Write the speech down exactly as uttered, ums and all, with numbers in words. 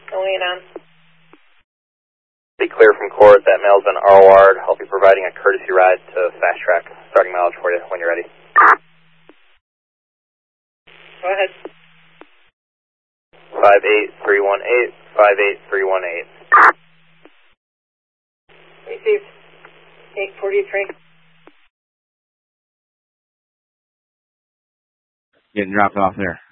Going it on. Be clear from court that mail's been R O R'd. I'll be providing a courtesy ride to Fast Track. Starting mileage for you when you're ready. Go ahead. five eight three one eight, five eight three one eight. Received. eight forty-three. Getting dropped off there.